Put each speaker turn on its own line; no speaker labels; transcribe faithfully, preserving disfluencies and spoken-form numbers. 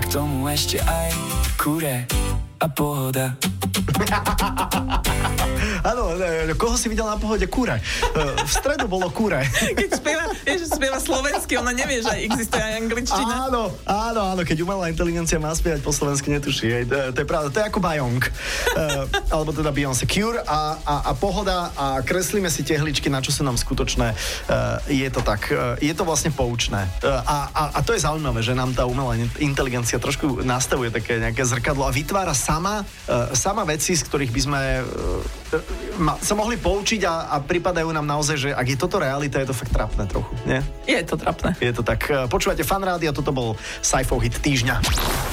tomu ešte aj kure a pohoda.
Áno, koho si videl na Pohode? Kúre. V stredu bolo Kúre.
Keď spieva, je, že spieva slovensky, ona nevie, že existuje aj angličtina.
Áno, áno, áno, keď umelá inteligencia má spievať po slovensky, netuší. Hej, to, to je pravda, to je ako Bajong. Uh, alebo teda Beyoncé. Cure a, a, a pohoda a kreslíme si tehličky, na čo sú nám skutočné. Uh, je to tak, uh, je to vlastne poučné. Uh, a, a, a to je zaujímavé, že nám tá umelá inteligencia trošku nastavuje také nejaké zrkadlo a vytvára sama, uh, sama veci, z ktorých by sme uh, ma, sa mohli poučiť a, a pripadajú nám naozaj, že ak je toto realita, je to fakt trapné trochu, nie?
Je to trapné.
Je to tak. Počúvate Fan Rádio, toto bol Saifov hit týždňa.